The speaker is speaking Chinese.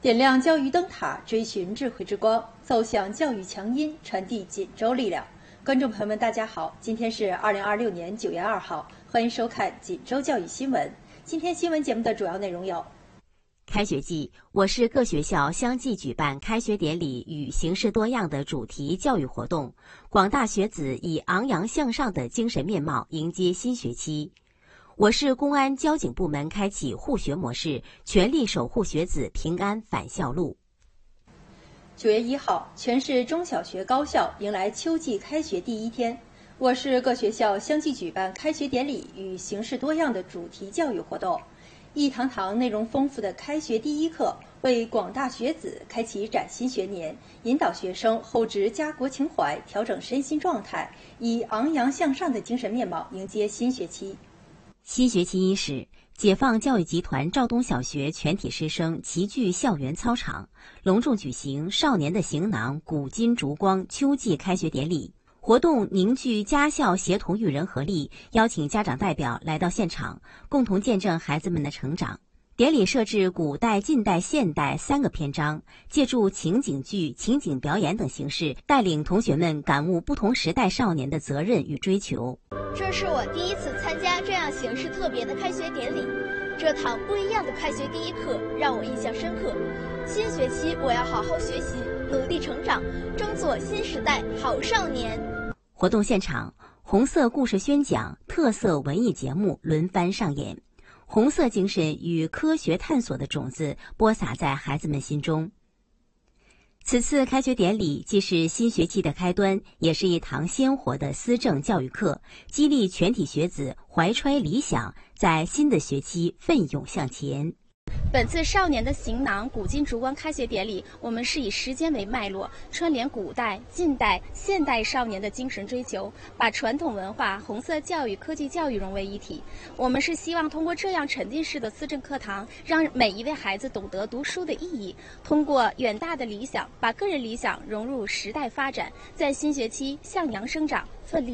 点亮教育灯塔，追寻智慧之光，奏响教育强音，传递锦州力量。观众朋友们，大家好，今天是2026年9月2号，欢迎收看锦州教育新闻。今天新闻节目的主要内容有： 开学季，我市各学校相继举办开学典礼与形式多样的主题教育活动，广大学子以昂扬向上的精神面貌迎接新学期。我市公安交警部门开启护学模式，全力守护学子平安返校路。 9月1号，全市中小学高校迎来秋季开学第一天，我市各学校相继举办开学典礼与形式多样的主题教育活动。一堂堂内容丰富的开学第一课，为广大学子开启崭新学年，引导学生厚植家国情怀，调整身心状态，以昂扬向上的精神面貌迎接新学期。 新学期伊始，解放教育集团肇东小学全体师生齐聚校园操场，隆重举行少年的行囊古今烛光秋季开学典礼。活动凝聚家校协同育人合力，邀请家长代表来到现场，共同见证孩子们的成长。典礼设置古代、近代、现代3个篇章，借助情景剧、情景表演等形式，带领同学们感悟不同时代少年的责任与追求。 这是我第一次参加这样形式特别的开学典礼，这堂不一样的开学第一课让我印象深刻。新学期我要好好学习，努力成长，争做新时代好少年。 活动现场，红色故事宣讲、特色文艺节目轮番上演，红色精神与科学探索的种子播撒在孩子们心中。此次开学典礼既是新学期的开端，也是一堂鲜活的思政教育课，激励全体学子怀揣理想，在新的学期奋勇向前。 本次少年的行囊古今烛光开学典礼，我们是以时间为脉络，串联古代、近代、现代少年的精神追求，把传统文化、红色教育、科技教育融为一体。我们是希望通过这样沉浸式的思政课堂，让每一位孩子懂得读书的意义，通过远大的理想，把个人理想融入时代发展，在新学期向阳生长，奋力